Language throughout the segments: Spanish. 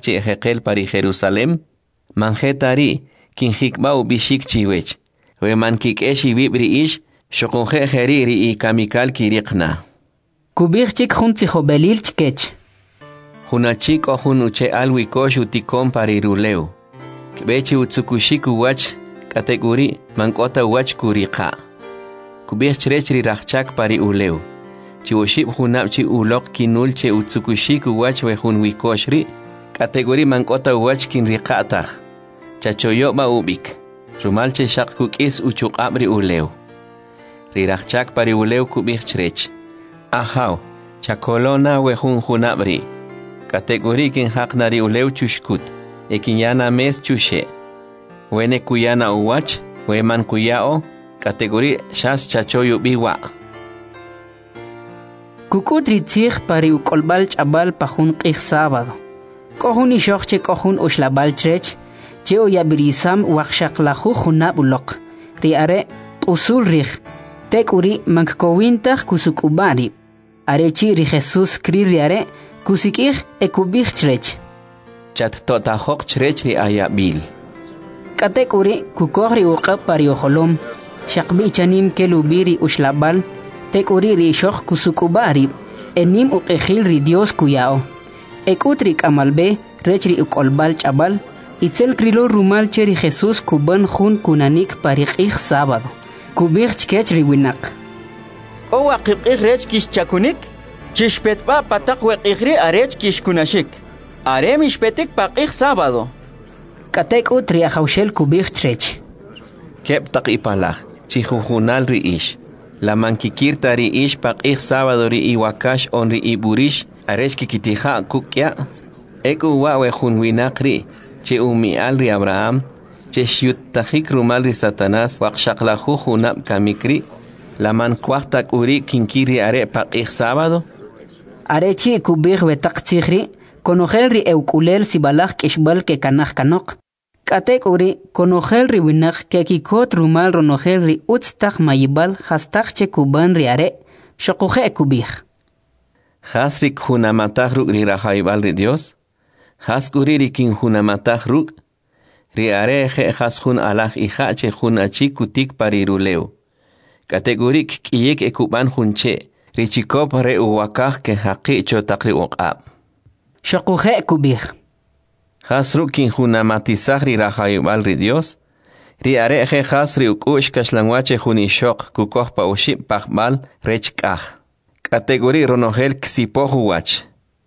che jekel pari Jerusalem, manjetari, kinjikbau bishik chiwech, we mankikeshi vibri ish, shokunje jeriri y kamikal kirikna. Kubirchik juntsijo belil chkech. Hunachik o hunuche alwikosh utikon pari ruleu. Kbechi utsukushiku wach, kategori mankota wach kurika. Kubir chrechri rachak pari uleu. Chiwoship hunapchi ulok kinul che utsukushiku wach we hunwikoshri, kategori mankota wach kinrikatach. Chachoyoba ubik. Rumalche shak kukis uchukabri uleu. Rirachak pari uleu kubir chrech. Ahaw, chakolona we hunabri. Kategori kin haknari uleu chushkut. Ekinyana mes chushe. Wene kuyana uwach, weman kuyao, kategori shas chachoyu biwa. Kukutri tzich pari ukolbal chabal pahun qih sábado. Kohun ishokche kohun ushlabal trech, che oyabirisam wakshaklahu hunab ulok. Riare usul rich, tek uri mankowintach kusukubari. Arechi ri Jesus kri riare, kusikich ekubich trech. Chat totahok trech ri ayabil. Katek uri kukohri uqab pari oholom. Shakbi chanim kelubiri ushlabal. Tek uri ri shokh kusukubari. Enim uqehil ri Dios kuyao. Ekutrik amalbe rechri ukolbal chabal. Itzel krilo rumal cheri Jesus kuban jun kunanik pariqih sábado. Kubich chkech ri winak. Owa qibqih rech kish chakunik. Chishpetba patak weqihri arech kish kunashik. Are mishpetik paqih sábado. Katek utri ahaushel kubich trech. Kep tak ipalach, chihujunal ri ish. La mankikirta ri ish paqih sábado ri iwakash on ri iburish, arech kikitija kukya. Eku wawe junwinak ri, che umial ri Abraham, che shiutajik rumal ri Satanás, wakshaklahu junab kamikri, la mankwachtak uri kinkiri are paqih sábado. Arechi kubich betak tzihri, konogel ri eukulel sibalach kishbal ke kanach kanok. Katek uri konogel ri winak ke kikot rumal ronogel ri utstak mayibal hastak che kuban ri are, shokuje kubich. Hasrik hunamatach ruk ri rahaibal ri Dios. Haskuri ri kin hunamatach ruk. Ri are je haskun alach ija che hun achi kutik pariruleu. Kategorik kiyek ekuban hunche. Ri chikop re uwakach ke haqi chotakri uqab. Shokuje kubich. Hasruk kin hunamatizach ri rahaibal ri Dios. Ri are je hasri ukush kashlangwache hunishok kukoh pa uship pachbal rechkach. Kategori ronogel ksipohu wach.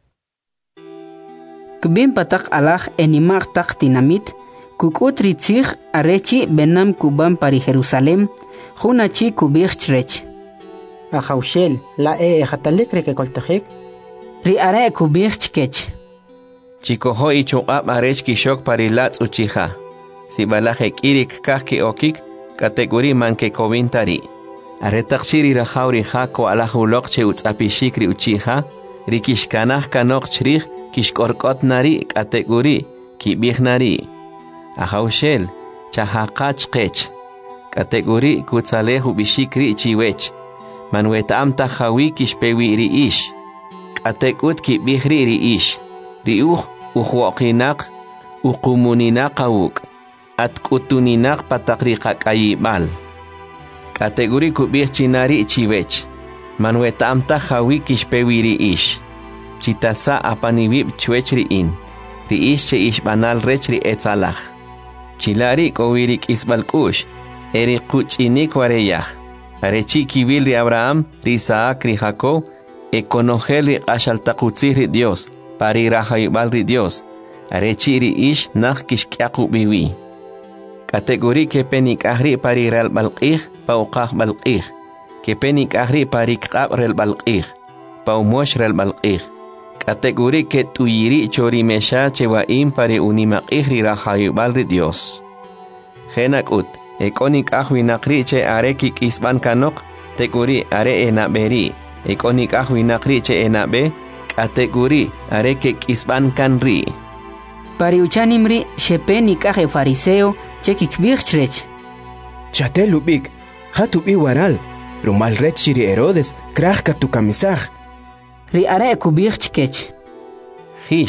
Kubin patak alach enimach tak tinamit, kukut ritzich arechi benam kuban pari Jerusalem, hunachi kubich chrech. Ahaushel, la jatalik re que koltajik. Ri are kubich chkech. Chikoho ichukab arech kishok pari latz uchija. Si balajek irik kahki okik, kategori manke kovintari. Aretakshiri rajauri jako alajulok che utzapishikri uchija, rikishkanach kanok chrich, kishkorkot nari kategori kibih nari. Ahaushel chahaqach qech kategori kutzalehu bishikri chiwech manwetam tahawi kishpewi ri ish katekut kibih ri ish riuh uhuoqinak uqumuninaq awuk atkutuninak patakriqak ayibal kategori kubih chinari chiwech manwetam tahawi kishpewi ri ish chitasa apanibib chwechri in ri ish che ish banal rechri etzalach chilari kowirik isbalkush eri kuchinik wareyach arechi kibil ri Abraham ri Isaac ri Jacob ekonogel ri ashaltakutzih ri Dios pari rahaibal ri Dios arechi ri ish nach kishkyaku biwi kategori ke penik ahri pari ral balqih pauqah balqih ke penik ahri pari qab rel balqih paumosh rel balqih kategori que tuyiri chori mesha chewaim pare unimaqih ri rahaibal ri Dios. Genakut, ekonik ahwinakri che areki kisban kanok, tekuri are enaberi, ekonik ahwinakri che enabe, kategori areke kisban kanri. Pariuchanimri shepenik ahe fariseo che kikbirchrech. Chatelubik, hatubi waral, rumal rechiri Herodes, krahka tu kamisaj. Ri are kubich chkech. Hish,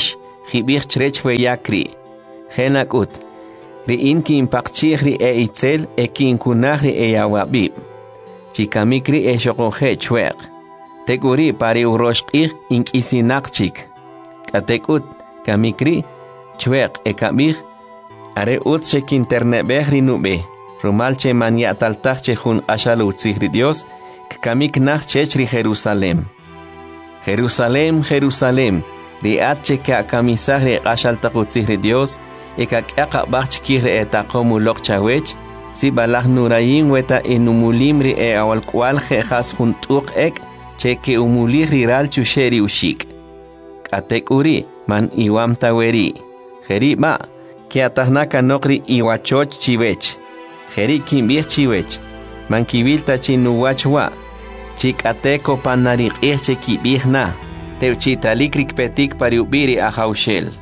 Jibich chrech we yakri. Henakut. Ri inki impakchihri e itzel e kinkunahri e yawabib. Chikamikri e shokohe chweq. Tekuri pari uroshqih inkisinakchik. Katekut kamikri chweq e kamih. Are utse kinternebehri nube. Rumalche man yataltachche jun ashalu utzihri Dios. Kamik nach chechri Jerusalem. Jerusalem, Jerusalem. Riatche ka kamisahri ashaltakutzihri Dios. Eka bachkire etakomu lokchawech. Si balah nurayin weta enumulimri e awalkwal jejas juntuk ek. Cheke umulihri ral chusheri ushik. Katek uri man iwam taweri. Jeri ma. Kiatahnaka nokri iwachoch chivech. Jeri kimbih chivech. Man kibilta chinuwachwa. Chikateko panarik eche kibihna. Teuchitalikrik petik pariubiri ajaushel.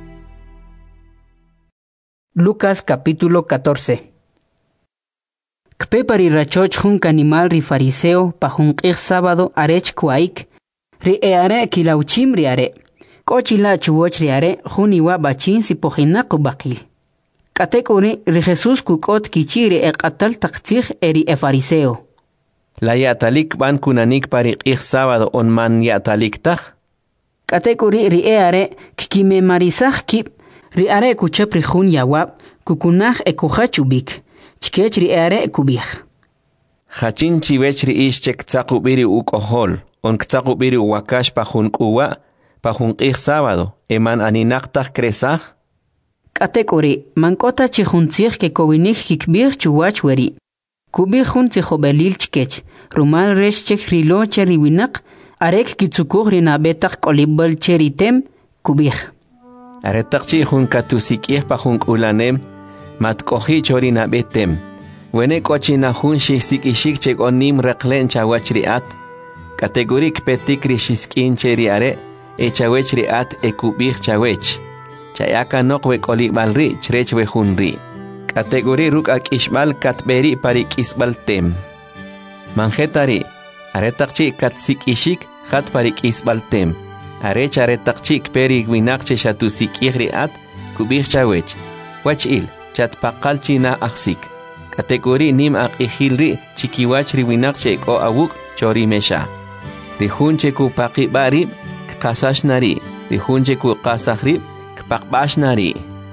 Lucas capítulo 14. Kpe parirachoch jun animal ri fariseo pa jun sábado arech kuaik. Ri eare kilauchim ri are. Kochila chuoch ri are jun iwa bachin si pojinaku bakil. Katekuri ri Jesús kukot kichiri e qatal taqtzih eri e fariseo. La yatalik ban kunanik parik sábado on man yatalik tach. Katekuri ri eare kikime marisach kip. Ri are kuchap ri jun yawab kukunaj e kuchachubik. Chkech ri are kubih. Hachin chivech ri ishchek tzakubiri ukohol. On ktzakubiri wakash pa jun kuwa. Pa jun sábado. Eman aninaktaj kresaj. Katekuri mankota chihuntzih ke kowinik kikbir chuwach weri. Kubih jun tzihobelil chkech. Rumal resh chek rilo cheriwinak. Arek kitsukuh rinabetak kolibel cheritem kubih. Aretakchi jun katusikih pa jun ulanem. Matkohi chorina betem. Wene kochina jun shisikishik chek onim reklen chawachriat. Kategorik petik rishiskin cheriare. E chawechriat e kubih chawech. Chayaka nokwe kolibalri chrechwe junri. Kategori rukak ishbal katberi parik isbaltem. Manjetari. Aretakchi katsik ishik hat parik isbaltem. Arech aretakchik peri winakche shatusik ihriat kubih chawech. Wachil. Chat pakalchina aksik. Kategori nim ak ihilri chikiwachri winakche ko awuk chori mesha. Rihunche ku pakibari kasashnari. Rihunche ku kasahrib pakbashnari.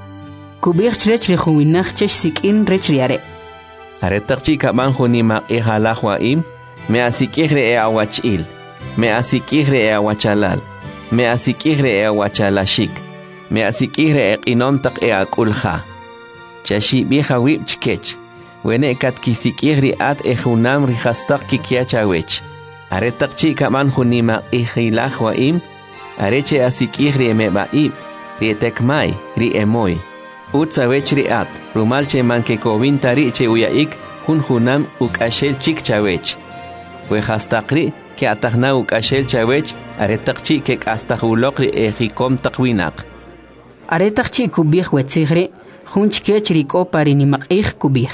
Kubih chrech rihunwinach chech sikin rechriare. Aretakchi kabanjo ni mak ihalahwaim. Me asikihre e awachil. Me asikihre e awachalal. Me asikihre e awachalashik. Me asikihre e inomtak e akulha. Chashi biha wib chkech. Wene kat kisikihri at e junam rihastak kikiachawech. Aretakchi kabanjo ni mak ihilahwaim. Areche asikihre e mebaib. Rietekmai, riemoy. Utsawech riat, rumalche manke kovintari che uyaik, junam ukashel chik chawech. Wehastakri, ke atahna ukashel chawech, aretakchi kek astahulokri e hikom takwinak. Aretakchi kubih wetzigri, junchkech riko parinimak kubih.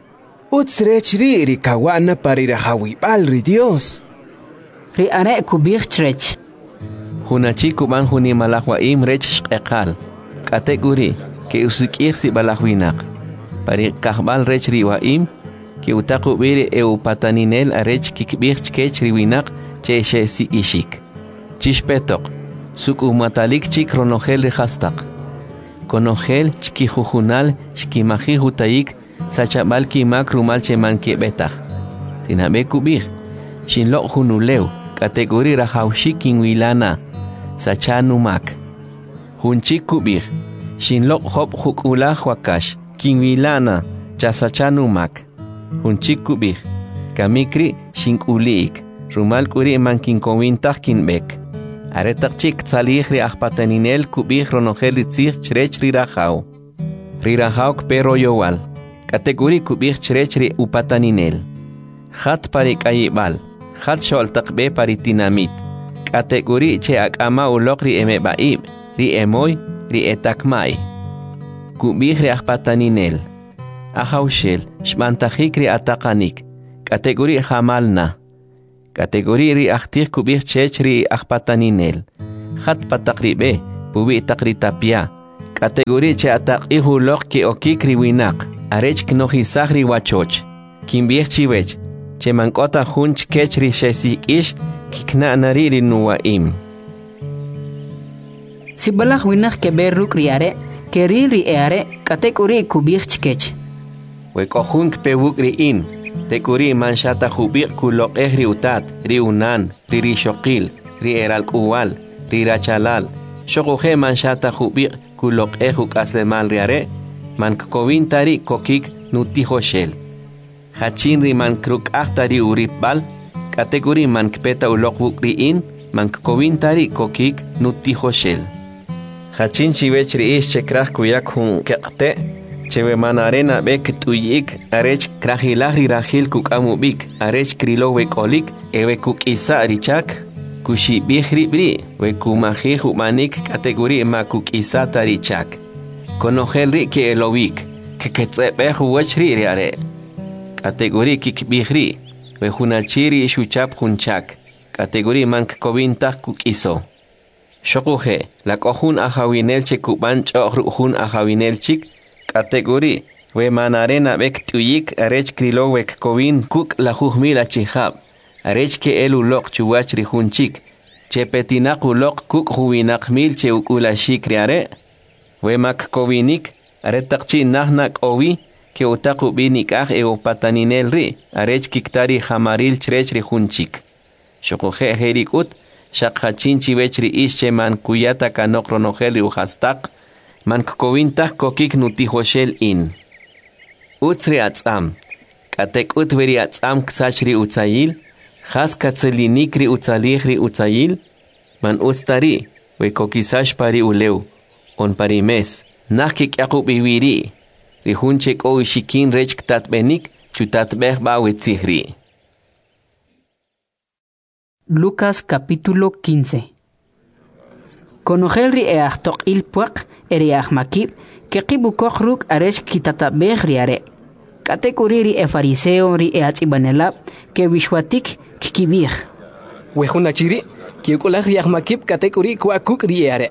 Utsrechri rikawana parirahawibal ri Dios. Ri are kubih chrech. Hunachi kuban huni malahwaim rech shqeqal. Kategori ke usikih si balahwinak. Pari kahbal rech riwaim ke utaku biri e upataninel arech kikbih chkech riwinak che si ishik. Chishpetok. Suk umatalik chik ronogel rihastak. Konogel chkijujunal shkimaji hutaik sachabal kimak rumal che manke betach. Rinabe kubih. Shinlok hunuleu. Kategori rahaushik inwilana. Sachanumak. Hunchik kubir. Shinlok hop hukulah wakash. Kinwilana. Chasachanumak. Hunchik kubir. Kamikri shinkuliik. Rumal kuri mankinkowintah kinbek. Aretakchik tzalihri ahpataninel kubir ronogel itzih chrech rirahau. Rirahau kpero yowal. Kategori kubir chrechri upataninel. Hat parik ayibal. Hat shol takbe paritinamit. Kategori che akama ulok ri emebaib, ri emoy, ri etakmai. Kubih ri ahpataninel. Ahaushel, shmantajik ri atakanik. Kategori hamalna. Kategori ri ahtir kubih chech ri ahpataninel. Hat patakribe, pubi takri tapia. Kategori che atak ihu lok ki okik riwinak. Arech knohisah riwachoch. Kimbiech chiwech. Che mankota hunch kech rishesik ish kikna nari rinuwaim. Si balah winak keberuk riare, keri riare, kategori kubich chkech. Wekohunk pewuk riin. Tekuri manshata hubik kulok riutat, riunan, rishokil, rieral kuwal, rirachalal. Shokohe manshata hubik kulok aslemal riare, mankkovin tari kokik nutihoshel. Hachin riman kruk ahtari uripbal, kategori mankpeta ulok riin, mankkovin tari kokik nutihoshel. Hachin chivech riish chekrah kuyak hun kekte, chewe manarena bek tuyik, arech krahilahri rahil kuk amubik, arech krilo wekolik, ewe kuk isa richak, kushi bihri we kumahi humanik kategori ma kuk isa tarichak. Konohelri ke elowik, ke ketsebehu wachri riare. Kategori kik bihri, we hunachiri shuchap hunchak, kategori mank kovintak kuk iso. Shokuhe, la kohun ahawinelche kubanch ohruhun ahawinelchik, kategori, we manarena bek tuyik arech krilo wek kovin kuk la juhmila chihab, arech ke elu lok chuwach rihunchik, che petinak ulok kuk huwinak mil che ukula shikriare, we mak kovinik, aretakchi nahnak ovi, ke utaku binik eopataninel ri, arech kiktari hamaril chrech rihunchik. Shokuhe herikut, Shakachin chivechri ische man kuyata kanok ronoheli uhastak, man kovintak kokik nutihoshel in. Utsri atzam, katek utveri atzam ksachri utzayil, has katzelinikri utzalihri utzayil, man ustari, we kokisash pari uleu, on parimes, nakik yakub iwiri, rihunchek o shikin rech ktatbenik, chutatbeh bawetzihri. Lucas capítulo 15. Conogel ri eachtok il puak eriach makib, que kibukok ruk aresh kitatabeh riare. Katekuri ri e fariseo ri eatzibanelab, que wishwatik kikibih. Wehunachiri, kiukulah riach makib katekuri kuakuk riare.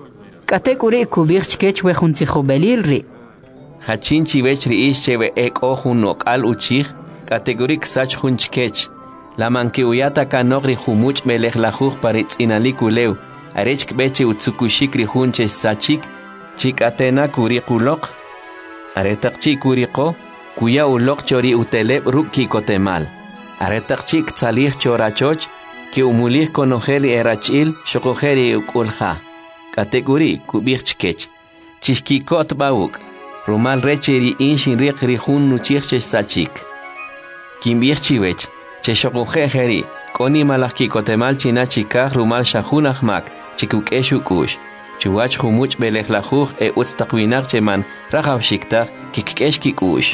Katekuri kubih chkech wehuntzihobelil ri. Hachin chivech ri ischewe ek ohunok al uchich, kategori ksach hunchkech. La mankiuyata kanogri humuch melech lajuj paritz inalikuleu, arech kbeche utsukushik rihunche sachik, chik atena kurikulok, aretakchi kuriko, kuya ulok chori uteleb ruki kotemal, aretakchi tzalih chorachoch, ki umulih konogeli erachil, shokogeri ukulha, kategori kubichkech, chishkikot bauk, rumal recheri inshin rik rihun nuchich sachik. Kimbirchiwech, che shokujeheri, koni malaki kotemal china chikah rumal shahunach mak, chikuk eshukush, chuwach humuch belech lajuj utztakwinak cheman rajav shiktak kikesh kikush.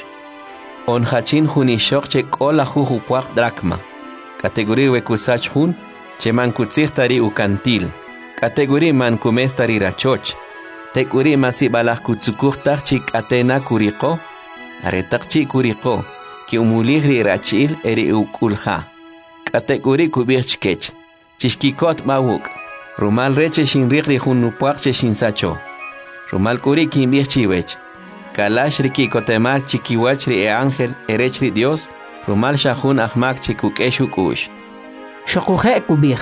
On hachin hunishok che kola jujupuak drakma. Kategori wekusach hun, cheman kutsichtari ukantil. Kategori man kumestari rachoch. Tekuri masibalach kutsukuchtak chik atena kuriko, aretak chik kuriko. Ki umulihri rachil eri ukulha. Kategori kubirchkech. Chishkikot mawuk. Rumal reche shinrikri hunupuak che shinsacho. Rumal kuri kimbirchiwech. Kalash riki kotemal chikiwachri e ángel erechri Dios. Rumal shahun ahmak chikukeshukush. Shokuhe kubir.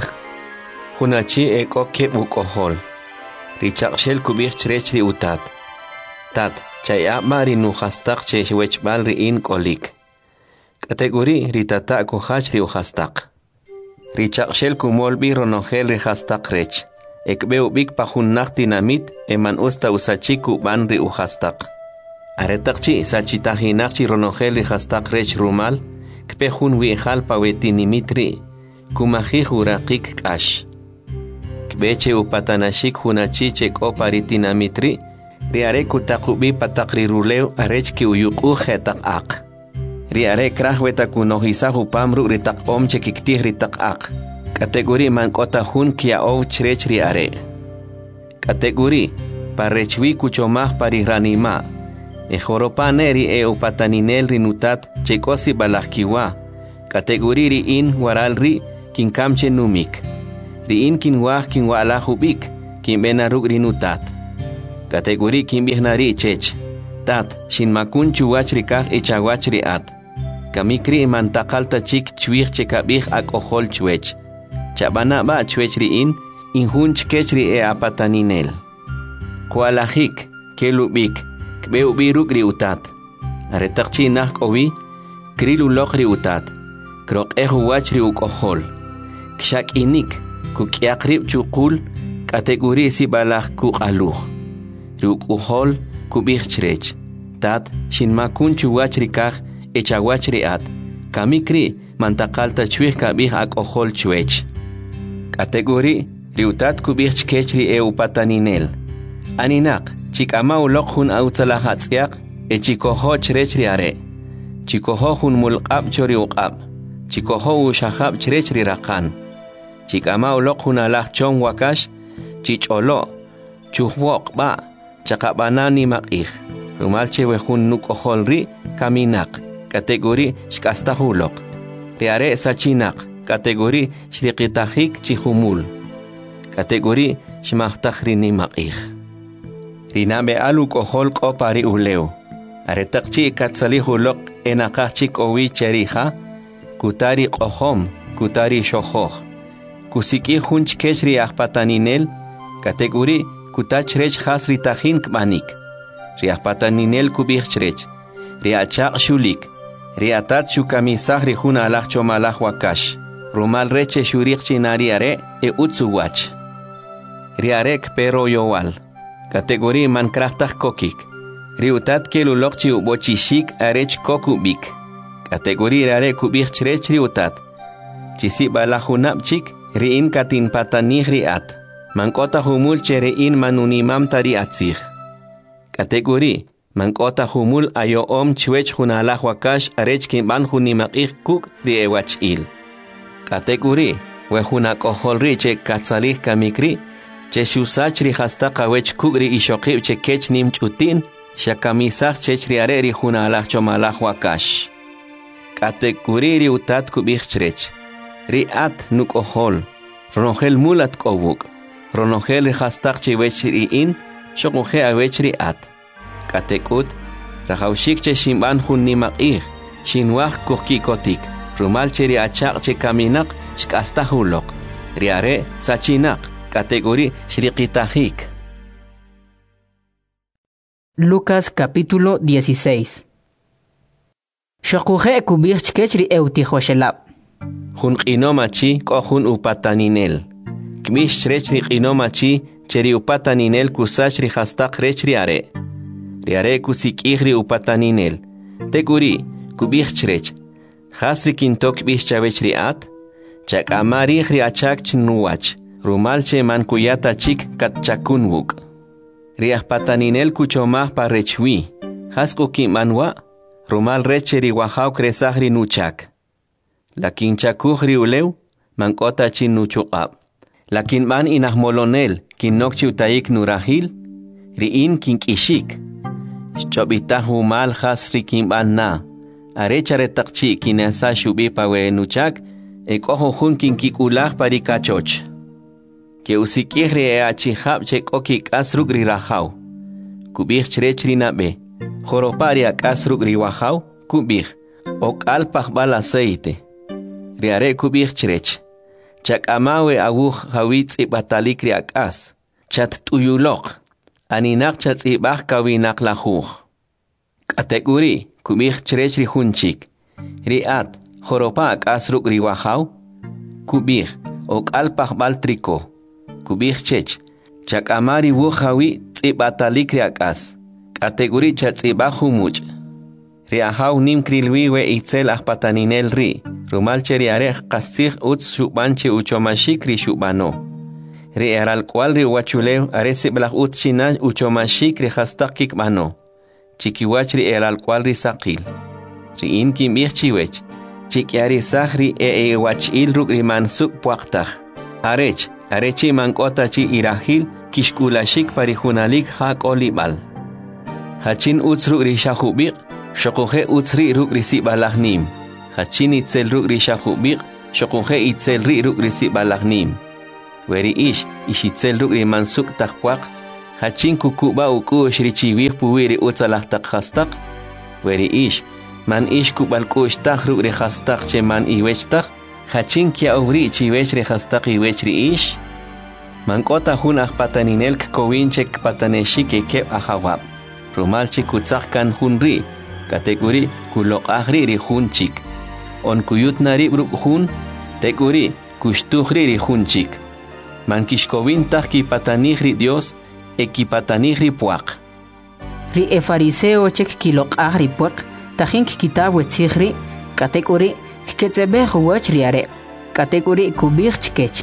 Hunachi eko kebukohol. Richakshel kubirchrechri utat. Tat, chaya mari nuhastak che wechbal in kolik. Kategori ritata kohach ri uhastak. Richakshel kumolbi ronogel ri hastak rech. Ekbeu bik pahunnak dinamit eman usta usachiku ban ri uhastak. Aretakchi sachitahinakchi ronogel ri hastak rech rumal, kpehun wihal pawetinimitri, kumahih urakik kash. Kbeche upatanashik hunachichek oparitinamitri, riare kutakubi patakri ruleu arechki uyuku hetak ak. Riare krahweta kunohisahu pamru ritak omche kiktih ritak ak. Kategori mankota hun kia ou chrech riare. Kategori parechwi kuchomah pariranima. Ejoropane ri eupataninel rinutat chekosi balahkiwa. Kategori ri in waral ri kinkamche numik. Ri in kinwah kinwalahubik. kimbena rugri nutat. Kategori kimbiehnari chech. Tat, shin makun chuwachri kah echawachri at. Kamikri mantakalta chik chwich chekabih ak ohol chwech. Chabana ba chwechri inhunch kechri e apataninel. Kualahik, kelubik, kbeubi rugri utat. Aretakchi nah kowi, krilu lokri utat. Krok wachri ukohol. Kshak inik, kukiakrib chukul, kategori si balah kukaluh. Ruk uhol, kubih chrech. Tat, shin makun chuwachri kah, echawachri at. Kamikri, mantakalta chwich kabih ak ohol chwech. Kategori, riutat kubih chkechri e upataninel. Aninak, chikama ulok hun autzalahatzyak, chikoho chrechri are. Chikoho hun mulqab chori uqab. Chikoho ushahab chrechri rakan. Chikama ulok hun alah chong wakash, chicholo, chuhwok ba, chakabanani makih. Rumalche wehun nuk oholri, kaminak. Kategori shkastahulok. Riare sachinak. Kategori shriqitahik chihumul. Kategori shmahtahrini makih. Rinabe aluk ohol kopari uleo. Aretakchi katsalihulok enakachik owi cheriha. Kutari kohom, kutari shohoh. Kusiki hunch kechri ahpataninel. Kategori kutachrech hasri tahin kmanik. Riahpataninel kubichrech. Riachak shulik. Riatat shukamisah rihuna alah chomalah wakash. Rumal reche shurikchi nariare e utsuwach. Riarek pero yowal. Kategori mankrahtah kokik. Riutat kelulokchi ubochishik arech kokubik. Kategori rare kubik chrech riutat. Chisi balahunapchik riin katin patanih riat. Mankota humul cherein manunimam tari atzich. Kategori mankota humul ayo chwech hunalah wakash arech kimban hunimakih kuk riewach il. Kategori wehunak ohol riche katsalih kamikri. Cheshusachri hasta kawech kugri ishokib chekech nim chutin, shakamisach chechri areri hunalah chomalah wakash. Kategori riutat kubichrech. Riat nuk ohol. Ronogel mulat kowuk. Ronogel hastak chewechri shokuhe awechri at. Katekut, rahaushik cheshimban hunimakih, shinwah kokikotik. Rumal cheri achak chekaminak shkastahulok. Riare sachinak. Kategori shriqitahik. Lucas capítulo 16. Shokuhe kubir chkechri eutihoshelab. Hun qinomachi ko hun upataninel. Kmish chrechri qinomachi cheri upataninel kusachri hastak rechri are. Riare kusikihri upataninel. Teguri kubir chrech. Hasri kintok bish chavechri at. Chak amarihri achak chnuwach. Rumalche mankuyata chik katchakunwuk. Riahpataninel kuchomah parechwi. Hasko kimanwa. Rumal recheri wahau kresahri nuchak. Lakin chakuhri uleu. Mankota chin nuchuqab. Lakin man inahmolonel. Kinokchi utaik nurahil. Riin kinkishik. Chobitahu mal hasri kimban na. Arechare takchi kinasa shubi pawe nuchak. Ekoho hun kinkikulah parikachoch. Que usikihri e achihab chek okik asrugri rahau. Kubih chrechri nabe. Joropari ak asrugri wahau. Kubih. Ok alpah bal aceite. Riare kubih chrech. Chak amawe awuh hawitz ibatalikri ak as. Chat tuyulok. Aninak chat ibah kawinak lahuh. Kategori. Kubih chrechri hunchik. Riat. Joropa ak asrugri wahau. Kubih. Ok alpah bal triko. Kubih chech. Chak amari wuhawi tzibatalikri akas. Kategori chat tzibahu much. Riahau nim krilwiwe itzel ahpataninel ri. Rumalche riarech kasih utz shubanche uchomashik ri shubano. Ri eral cual ri wachuleu aresiblah utz shinaj uchomashik ri hastakik mano. Chikiwach ri eral cual ri sakil. Ri inkim chiwech. Chikiari sahri wachil ruk ri mansuk puaktah. Arech. Arechi mankota chi irahil kishkulashik parihunalik hak olibal. Hachin utsruk rishahubik, shokuhe utsri ruk risibalahnim. Hachin itzel ruk rishahubik, shokuhe itzel ri ruk risibalahnim. Weri ishitzel ruk ri mansuk takpuak, hachin kukuba ukush ri chiwih puwiri utsalah tak hastak. Weri man kubal kush tak ruk ri hastak che man iwechtak, hachin kia uvri chiwech ri hastak iwech ri Man kota hun pataninel kowinchek pataneshike kep ahawab. Rumalchi kutsak kan hun ri, kategori kulok ahri ri hun chik. On kuyut nari ruk hun, teguri kushtuhri ri hun chik. Man kishkovin tak ki patanihri Dios, patanihri puak. Ri fariseo chek kilok ahri puak, tajin kitabu etzihri, kategori kiketzebeh huach riare, kategori kubich chikech.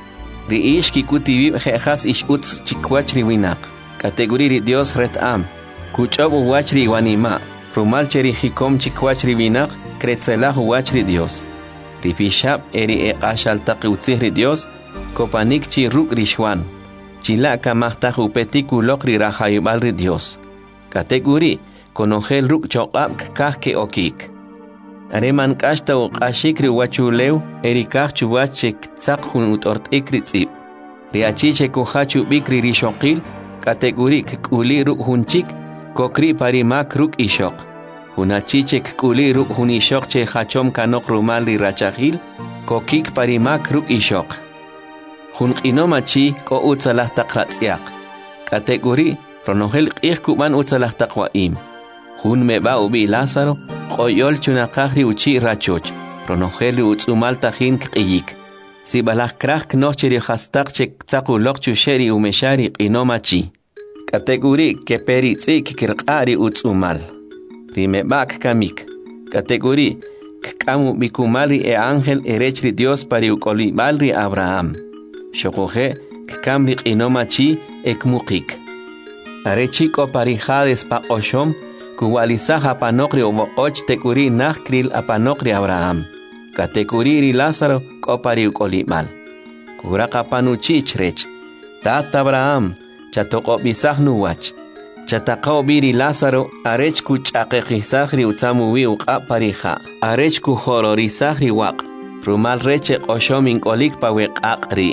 Ri kikutibib jejas utz chikwach ri winak, kategori ri Dios retam, kuchobu wach ri wanima, rumal cheri hikom chikwach ri winak, kretzelah wach ri Dios. Ri pishab eri ashal taqiutzih ri Dios, kopanik chi ruk rishwan, chila kamahta upetikulok ri rahayubal ri Dios. Kategori konogel ruk chokab kahke okik. Areman kashta u kashikri wachulew eri kah chuwach chek tsak hun utort ikritzib. Riachiche kuhachu bikri rishokil, kategori kuli ruk hunchik, kokri parimak ruk ishok. Hunachiche kuli ruk hunishok che hachom kanok rumal ri rachahil, kokik parimak ruk ishok. Hun inomachi ko utsalah takratziak. Kategori ronogel kuman utsalah takwaim. Hun meba ubi Lázaro, koyol chunakahri uchi rachoch, ronogeli utsumal tajin kiyik. Si balah krak nocheri hastak chek tsakulok chusheri umeshari inomachi. Kategori keperi tzik kirqari utsumal. Rimebak kamik. Kategori kkamu bikumali ángel erechri Dios pari ukolibalri Abraham. Shokoje kkamri inomachi ekmukik. Arechiko parijades pa oshom, kuwalisah apanokri ovoch tekuri nachkril apanokri Abraham. Kategori Lázaro kopari ukolimal. Kurakapanuchichrech. Tat Abraham, chatoko bisahnu wach. Chatakao biri Lázaro, arech kuchakekisahri utsamuwi ukaparija. Arech kuhororisahri wak. Rumal reche oshomin kolik pawek akri.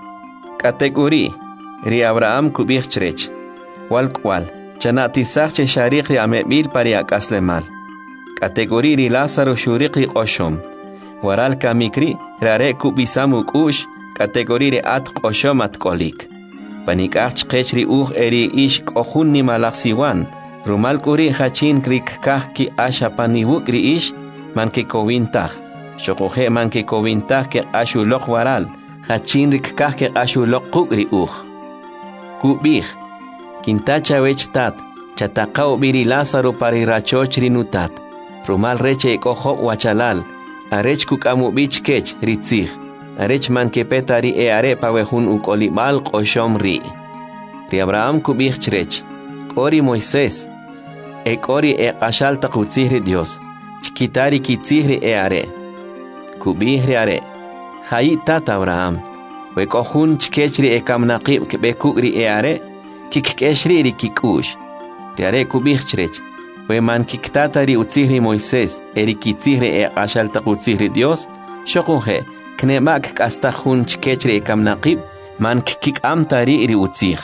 Kategori ri Abraham kubichtrech. Walkwal, chanatisahche sharikri amebil pariak aslemal. Kategori ri Lázaro shurikri oshom. Waral kamikri rare kubisamu kush, kategori ri at oshom at kolik. Panikach kechri eri kohunni malaksiwan. Rumal kuri hachin krik kahki asha panibukri manke kowintah. Shokoje manke kowintah ke ashulok waral. Hachin rik kahke ashulok kukri Kubih. Kintacha wechtat, chatakao biri Lázaro pari rachochri nutat. Rumal reche koho wachalal, arech kukamu bich kech ritzih. Arech manke petari are pawehun ukolimal koshom ri. Ri Abraham kubich chrech, kori Moisés. Kori ashal takutzihri Dios, chikitari kitzihri are. Kubihri are. Hai tat Abraham. Wekohun chkechri kamnaqib kebekugri are. Kikeshri ri kikush. Riare kubichrech. We man kiktatari utzihri Moisés, eri kitzihri ashal takutzihri Dios, shokunje, knemak kastahun chkechri kamnaqib, man kik amtari ri utzih.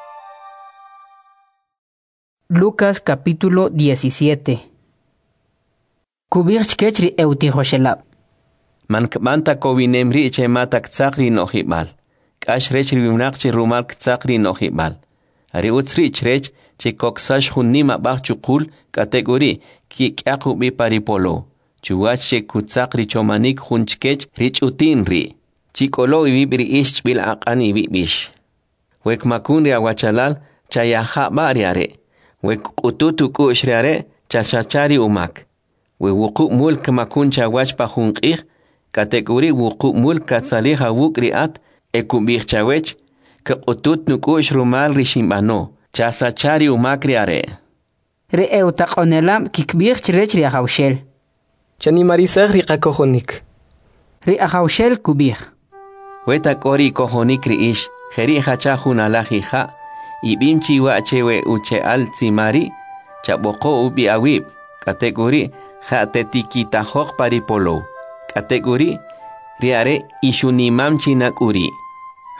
Lucas capítulo 17. Kubich chkechri eutihoshelab. Man kmanta kovinemri che matak tsakri nohibal. Kashrechri vimnakchi rumal tsakri nohibal. Ari utsri chrech che koksash hunnima bachukul kategori ki kyaku bi paripolo. Chuwach che kutsakri chomanik hunchkech rich utinri. Chikolo ibibri ish bil aqani bibish. Wek makunri awachalal chayaha bariare. Wek ututu kushriare chashachari umak. We wuku mulk makun chawach pa hunqih kategori wuku mulk katsaliha wukri at ekubich chawech ke utut nukush rumal rishimbano, chasachari umakri are. Re eutaqonelam kikbich chrech ri ahawshel. Chani marisag ri qakohonik. Ri ahawshel kubich. Weta kori kohonik ri ish, jeri hachahun alajija, ibimchi wa chewe uche al tsimari, chaboko ubi awib, kategori jatetikita hok paripolo. Kategori riare ishunimam chinakuri.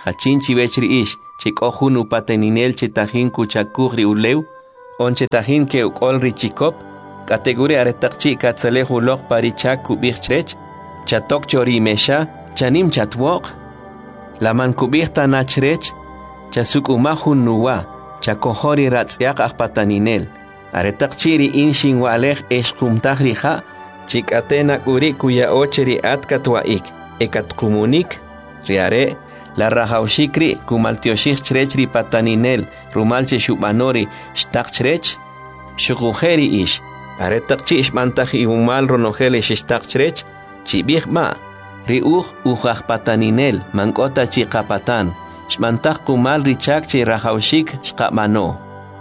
hachinchi vechri ish chikohun upateninel chetahin kuchakugri ulew on chetahin ke ukolri chikop kategori aretakchi katzalehu lok parichak kubichrech chatok chori mesha chanim chatwok laman kubirta nachrech chasuk umahun nuwa chakohori ratzyak ahpataninel aretakchiri inshin walej eshkumtahrija chikatena kuri kuya ocheri atkatwaik ekatkumonik riare la rajaushikri kumaltioshik chrechri pataninel rumalche shubanori shtakchrech shukujeri ish aretakchi ishmantaj iumal ronojele shtakchrech chibig ma riuj ujaj pataninel mankota chikapatan shmantaj kumal richak chi rajaushik shkamano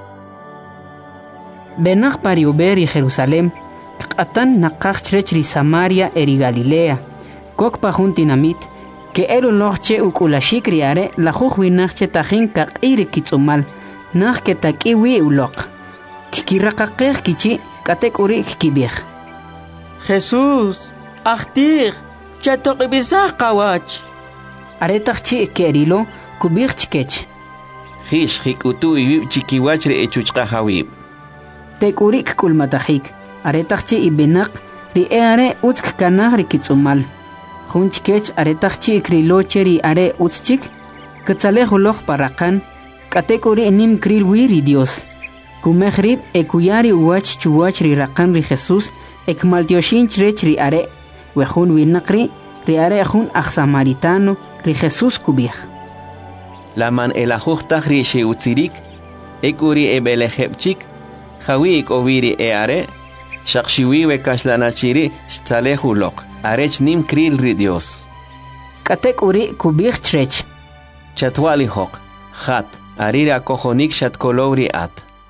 Benach pari uberi Jerusalem Atan nakach chrechri Samaria eri Galilea kok pajuntinamit que elu noche ukulashik riare la jujuinachche tajin kakiri kitsumal nach que takiwi ulok kikirakakej kichi katekuri kibij Jesús achtir chatokibisaj kawach aretachchi kerilo kubij chikech Hish hikutu ibib chikiwachre echuchqa hawib tekurik kulmatajik aretachchi ibenak riare utsk kanaj rikitsumal Junchkech aretachchi krilocheri are utschik katzalejuloj parakan katekuri nim krilwiri Dios kumejrib ekuyari uwach chuwach ri rakan ri Jesús ekmaltioshin chrech ri are wejun winakri ri are jun samaritano ri Jesús kubij Laman elajuhtaj ri sheutzirik ekuri ebelejebchik jawi ikoviri are shakshiwi kaslanachiri shtzalejulok arech nim kril ri Dios katekuri kubij chrech chatwali hok khat arira kojonik shatkolowri at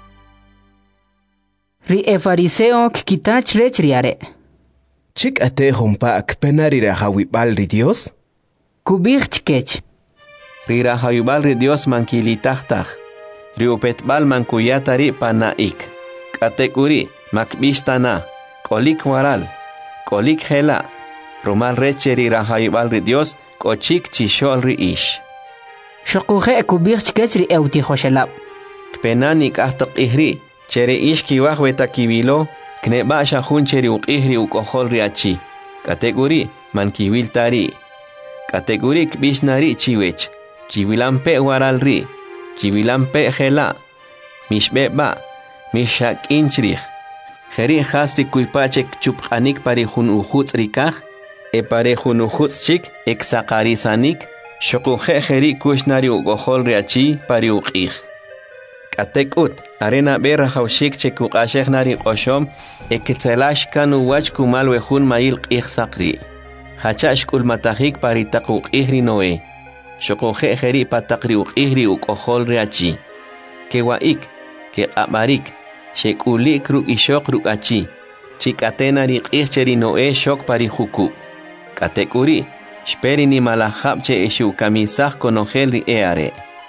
ri fariseo kitach rech riare Chik ate humpa akpenari rahawibal ri Dios kubij chkech rira hayubal ri Dios mankilitajtaj ri upetbal mankuyatari panaik katekuri makbishtana kolik waral kolik hela Romal recheri rahayibal ri Dios kochik chishol ri ish shokuje kubij chkech ri euti hoshelab Kpenanik ahtok ihri chere ish kiwaj wetakibilo kneba shahun cheri uqihri ukohol ri achi kategori mankiwil tari kategori kbishnari chiwech chiwilampe waral ri chiwilampe hela mishbeba mishak inchrich Jeri hasri kuipachek chupqanik pari jun ujuts rikaj pare jun ujuts chik eksaqarisanik shokuje jeri kushnari ukohol ri achi pari uqij Katekut arena berra haushik chekuqashej nari qoshom ekitselash kanu wach kumal wejun mail qij saqri hachash kulmatajik pari taquq ihri noe shokuje jeri pataqri uqihri ukohol ri achi kewaik ke amarik shekulik ru ishok ru achi chikatena ri qij cheri noe shok pari juku katekuri shperi ni malahab che eshu kamisaj konojel ri eare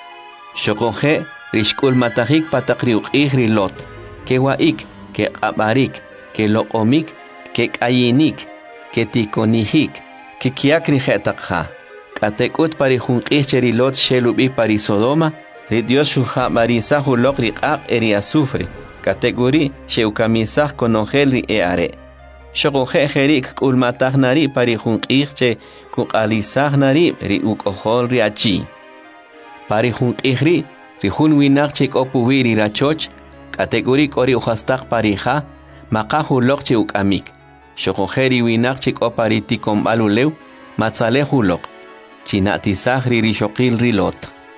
shokuje Rishkul matajik patakri uqihri lot ke waik ke abarik ke loomik ke kayinik ke tikonihik ke kiakri jetakha katekut pari junqihcheri lot shelubi pari Sodoma ri Dios shuha marisa hulok ri qaq eri azufre kategori sheukamizaj konojel ri eare shogoje jerik kulmataj nari pari junqihche kuqalizaj nari ri ukohol ri achi pari junqihri Rijun winak chik opuwiri rachoch, kategori kori uhastak parija, makahu lok chik amik. Shokojeri winak chik opariti kombalulew, matzalehu lok. Chinatizaj rishokil rilot.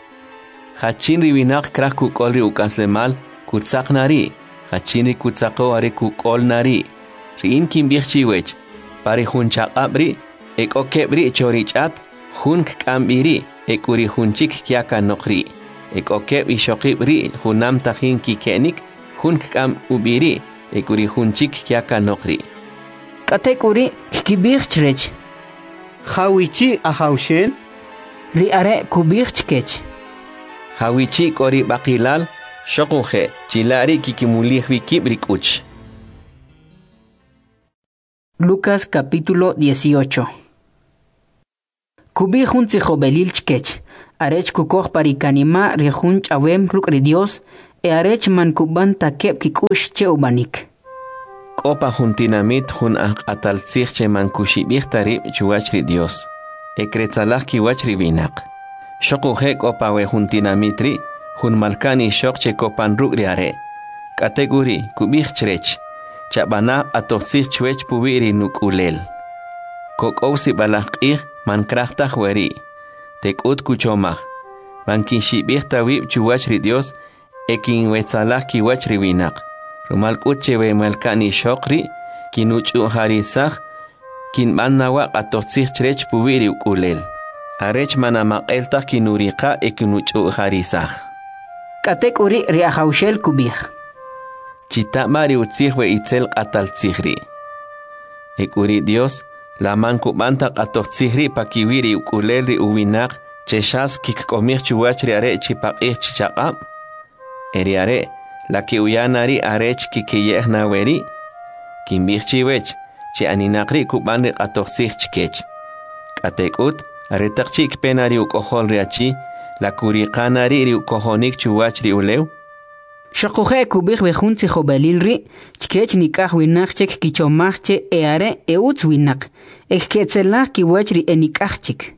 Hachin winak krak kukolri ukaslemal, kutsak nari. Hachin kutsako are kukol nari. Rin kimbich chiwech, parihun chakabri, ek okebri chorichat, hun kambiri, ekuri hunchik kiaka nokri. Ekokeb ishokib ri hunam tajin kikenik hun kam ubiri ekuri hunchik kiaka nokri katekuri kibich chrech Hawichi ahawshen ri are kubich chkech hawichi kori bakilal shokuje chilari kikimulih wikibrik uch Lucas capítulo 18 Kubij un tzijobelil chkech arech kukoj parikanima rejun chawem rukri Dios, arech man kuban takep kikush che ubanik. Kopa juntinamit jun atal che man kushibich tarib chuachri Dios. Ekretzalach kiwachri binak. Shokuje kopa we juntinamitri, jun malkani shok che kopan rukri are. Kategori kubich chrech. Chabana atoxich chwech pubiri nukulel. Kok ousi balakih man krachta weri. Tekut kuchomach. Man kinshibich tawib chuachri Dios. Ekin wetzalach kiwachri binak. Rumal kuchewe malkani shokri. Kinuchu harisach. Kin mannawa atoxich chrech pubiri ukulel. Arech manamak eltach kinurika ekinuchu harisach. Kategori riahaushel kubich. Chita mari utzihwe itzel atal tzihri. Ekuri Dios, la man kubanta atok tzihri pakiwiri ukulelri uwinak, cheshas kikkomich chuachri are chipakich chichakam. Eri are, la ki uyanari arech kikiyeh naweri. Kimbich chiwech, che aninakri kubanri atok tzih chikech. Katekut, aretak chik penari ukohol riachi, la kurikanari ri ukohonik chuachri ulew. Shokuje kubich bejunzi jobalilri, chkech nikah winachchek kichomachche eare eutz winak, eketzelach kiwachri enikachchik.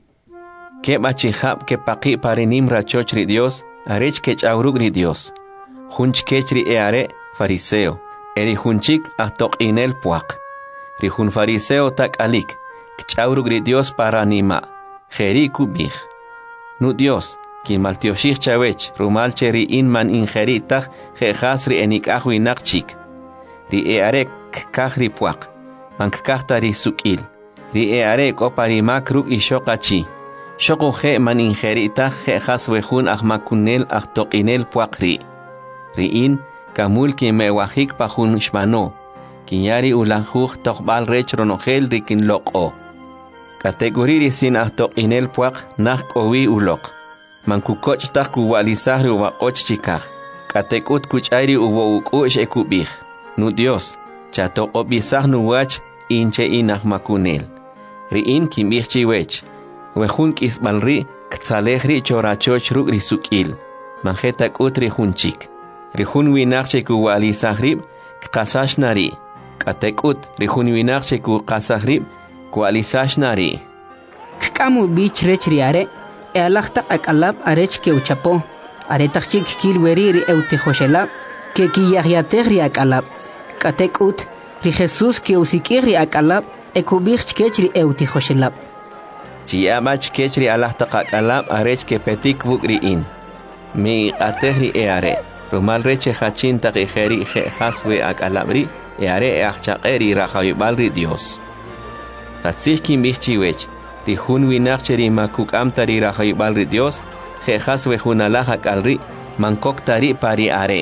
Ke bachihab ke paki parinim rachochri Dios, arech kech aurugri Dios. Junch kechri eare fariseo, eri junchik ahtok inel puak. Rijun fariseo tak alik, kech aurugri Dios paranima, jeri kubich. Nu Dios, Kin maltioshich chawech, rumal cheri in man ingeritach, jehasri enikahwi nakchik. Ri earek kahri puak, man kahtari sukil. Ri earek opari makruk ishokachi. Shoko je man ingeritach, jejas wehun ahmakunel ahtokinel puakri. Ri in, kamul ki mewahik pahun shmano. Kinyari ulanjuj tokbal rech ronogel rikin loko. Kategori sin ahtokinel puak, nah kowi ulok. Man kukoch tak kuwalisahri uwa och chikah. Katekut kuchairi uwo ukush ekubih. Nu Dios, chato obisah nu wach inche inah makunel. Riin kimih chiwech. Wehun kisbalri ktzalehri chorachoch ruk risukil. Manjetak utri hunchik. Rihun winachche kuwalisahrib kqasashnari. Katekut rihun winachche kuqasahrib kuwalisashnari. Kkamu bich rechriare. Alachta akalab arech ke uchapo. Aretachik kilweri ri eutijoshelab. Ke kiyahiategri akalab. Katekut ri Jesus ke usikiri akalab. Ekubich kechri eutijoshelab. Chiamach kechri alachta akalab arech ke petik bukri in. Mi ategri eare. Rumal reche hachinta gejeri jehaswe akalabri. Eare eachchaqeri rajawibalri Dios. Katzich kimbichiwech. Rijun winachcheri makuk amtari rajawibalri Dios, jejas wejunalajak alri, mankok tari pari are.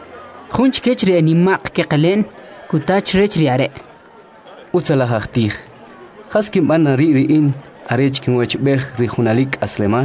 Junch kechri animak kekelen, kutach rechri are. Utzalajachtig. Haskim banari riin, arech kinwech bech rijunalik aslemal.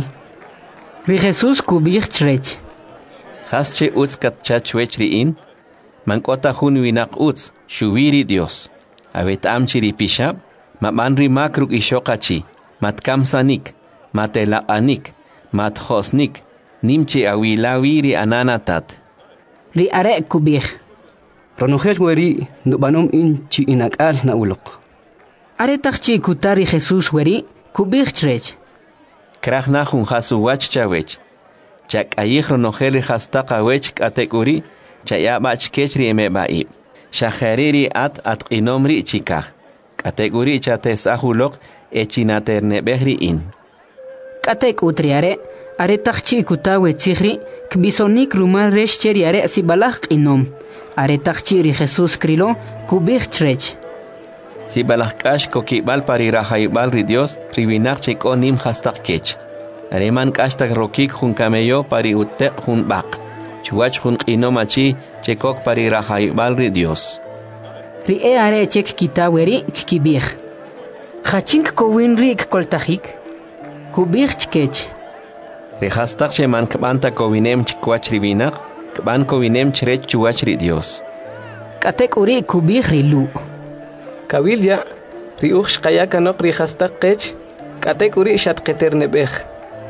Ri Jesus kubich chrech. Hasche utzkat chachwech riin, mankota jun winak utz, shubiri Dios. Abet amchiri pishab, mamanri makruk ishokachi. Matkamsanik, matelaanik, mathosnik, nimche awilawiri ananatat. Ri are kubich. Ronogel weri, nubanom in chi inakal na ulok. Are takchi kutari Jesus weri, kubich chrech. Krachnahun hasu wach chawech. Chak ayih ronogel hastaka wech kategori, chayabach kechri emebaib. Shahariri at inomri chikah. Kategori chates ahulok, echinaterne behri in. Katek utriare, are takchi kutawe tzihri, kbisonik rumal resh cheriare sibalach inom. Are takchi ri Jesus krilo, kubich chrech. Sibalach kash kokibal pari rajaibal ri Dios, ribinak cheko nim hastak kech. Areman kastak rokik jun kameyo pari utte jun bak. Chuach jun inomachi chekok pari rajaibal ri Dios. Ri are chek kitaweri kibich. Hachink kowin rik koltahik. Kubich chkech. Rehastak sheman kbanta kowinem chkwach ribinak, kban kowinem chrech chuach ri Dios. Katek uri kubich rilu. Kabilya, riuch shkaya kanok rihastak kech, katek uri shatketer nebech.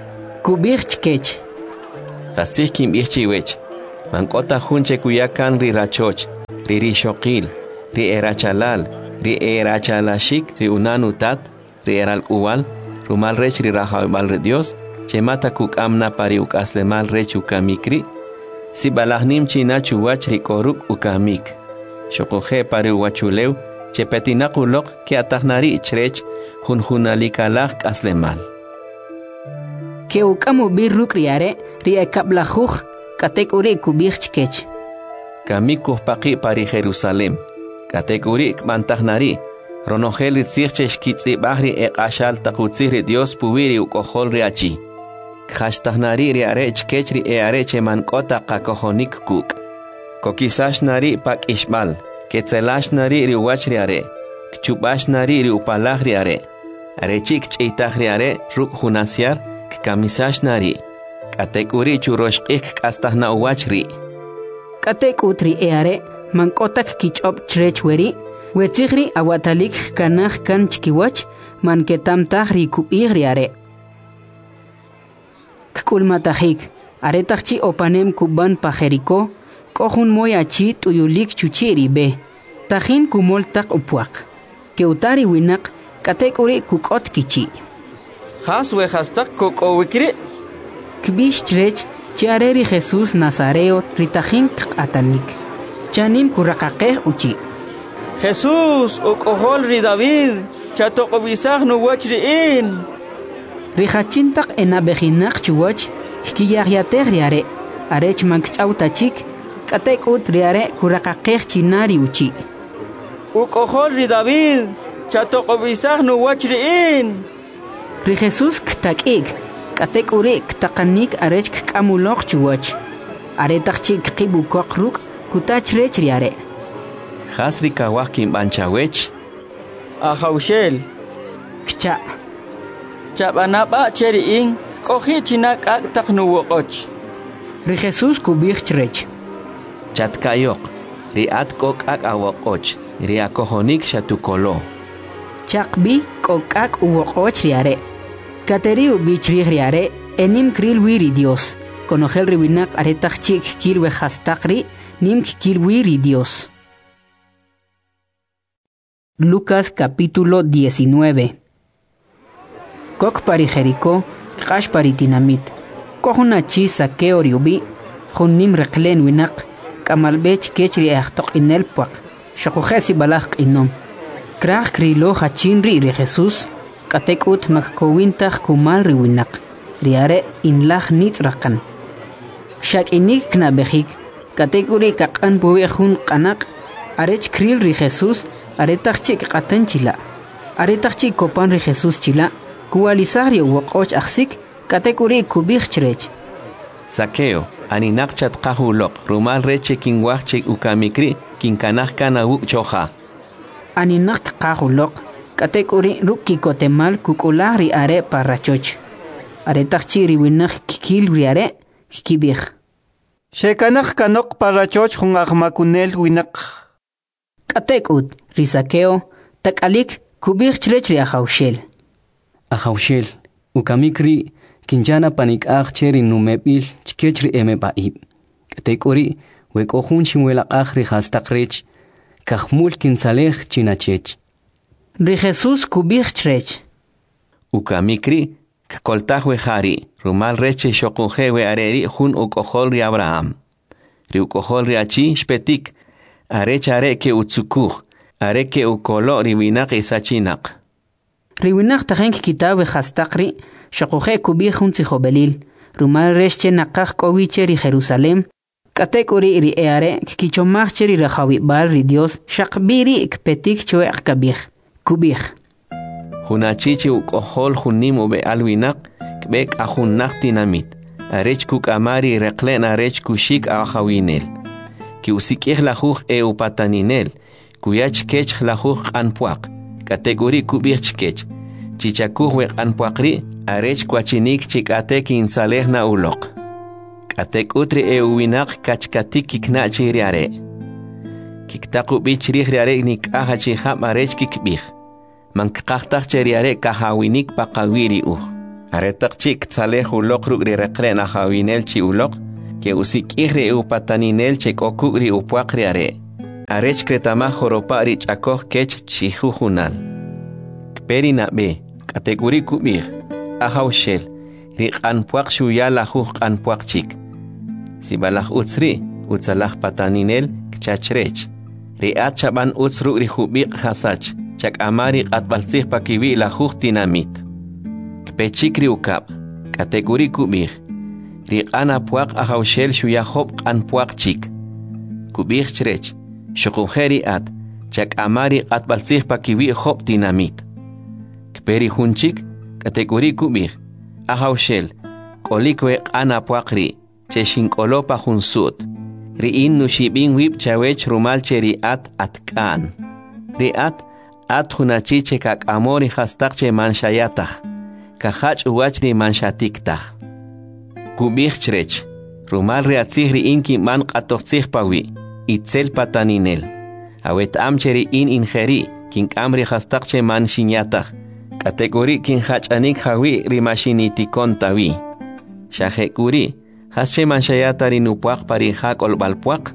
kubij chkech. Qasij kimbij chiwech. Mankota junche kuyakan ri rachoch, ri rishokil, ri erachalal, ri erachalashik, ri unanutat, ri eralkuwal, rumal rech ri rajaibal re Dios, chemata kuk amna pari ukaslemal rech ukamikri, si balahnim china chuwach ri koruk ukamik. Shokoje pari uwachulew, chepetinakulok ki atahnari ichrech, junjunalikalak aslemal. Ke ukamu birruk riare, ri ekablajuj, katek uri kubij chkech. Kamik kuhpaki pari Jerusalem, katek uri kmantahnari, ronojel rizirchesh kitzi bahri ekashal takutziri Dios puwiri ukohol riachi. Khashtahnari riare chkechri eare chemankota kakohonik kuk. Kokisash nari pak ishmal, ketzelash nari riwach riare, kchubash nari riupalaj riare, arechik cheitaj riare ruk hunasiar, kamisash nari. Katek uri churoshqik kastahna uwachri. Katek utri eare, mankotak kichop chrechweri, wetzigri awatalik kanaj kan chkiwach, manketamtaj rikubig riare. Kkulmatajik, aretajchi opanem kuban pajeriko, kohun moyachi tuyulik chuchiri be. Tajin kumoltak upuak. Keutari winak, katek uri kukot kichi. Haswe hastak kokowikri. Kbish chrech, chiareri Jesús Nazareo ritajin atanik. Chanim kurakakeh uchi. Jesús, okohol ri David, chatokobisaj no wachriin. Rijachintak enabejinak chuwach, hkiyagyatej riare, arech mankchautachik, katek ut riare kurakakeh chinari uchi. Okohol ri David, chatokobisaj no wachriin. Ri Jesús ktakik, katek uri ktakanik arech kkamulok chuwach. Aretachik kibukokruk, kutachrech riare. Hasri kawakin banchawech. Ahaushel. Kcha. Chabanaba cheriin, kohi chinak ak taknuwokoch. Ri Jesús kubij chrech. Chatkayok, ri atkok ak awokoch, ri akohonik shatukolo. Chakbi kokak uwokoch riare. Kateri ubichrig riare, enim kril wiri Dios. Conogel riwinak aretachik kilwe hastakri, nim kilwiri Dios. Lucas capítulo 19. Kok pari Jericó, kash pari tinamit. Kohunachi Saqueo riubi, hunnim reklen winak, kamalbech kechri achtok inel puak, shakujesi balak inom. Krach krilo hachinri ri Jesús, katekut makkowintach kumal riwinak, riare inlach nitzrakan. Shak inik knabehik, katekuri kakan buwehun kanak, arech kril ri Jesús, aretachik katan chila. Aretachik kopan ri Jesús chila, kualisari wakoch aksik, katekuri kubich chrech. Saqueo, aninakchat kahulok, rumal reche kinwachchik ukamikri, kinkanach kanawuk choja. Aninak kahulok, katekuri ruki kotemal kukulari are parachoch. Aretachik riwinak kikil riare, kikibich. Shekanak kanok parachoch hung agmakunel winak. Katekut, Saqueo, takalik, kubich chrech ri ahaushel. Ahaushel, ukamikri, kinjana panik cheri numebil, chikechri emebaib. Katekori, wekohun chimwelak ri hastakrech, kahmul kinsalech chinachech. Ri Jesús kubich chrech. Ukamikri, kakoltajwe jari, rumal reche shokunjewe areri jun ukohol ri Abraham. Ri ukohol ri achi shpetik, arech areke utsukuj, areke ukolo riwinak isachinak. Riwinak tajenk kitabe hastakri, shakuje kubich un tzihobelil, rumal reche nakaj kowiche ri Jerusalem, katekuri ri eare, kichomach cheri rajawi bal ri Dios, shakbiri ikpetik choe akabich, kubich. Hunachichi ukohol hunim ube alwinak, kbek ahunnak tinamit, arech kuk amari reklen arech kushik ahawinel. Ki usikih lajuj upataninel, kuyach kech lajuj anpuak, kategori kubich kech, chichakuj wek anpuakri, arech kwachinik chikatek insalehna ulok. Katek utri winak kachkatik kiknachi riare. Kiktaku bichrih riare nik ahachiham arech kikbich. Mankaktak cheriare kahawinik pakawiri Aretak chik tzaleh ulok ruk ri rekren ahawinel chi ulok, que usikihri upataninel chek okugri upuakri are. Arech kretama joropa ri chakoj kech chihujunal. Kperi na be, kategori kubir, ahaw shel, ri anpuak shuya lahuj anpuak chik. Si balaj utsri, utsalah pataninel kchachrech. Ri at chaban utsru ri hubik hasach, chak amari atbalsih pakiwi lahuj dinamit. Kpechikri ukap, kategori kubir, ri anapuak ahaw shel shuya hop anpuak chik. Kubir chrech, shukujeri at, chak amari atbalsih pakiwi hop dinamit. Kperi hunchik, kategori kubir, ahaw shel, kolikwe anapuakri, cheshinkolopa hunsut. Ri in nushibin wip chawech rumal cheri at atkan. Ri at hunachi chekak amori hastak che manshayatach. Kahach uwach ri manshatiktach. Kubir chrech, rumal reatzih ri inki man qatochtzih pawi, itzel pataninel. Awet am cheri in ingeri, kink amri hastak che manshinyatach. Kategori kin hachanik hawi ri mashinitikon tawi. Shahekuri, hasche manshayata ri nupuak pari hak ol balpuak.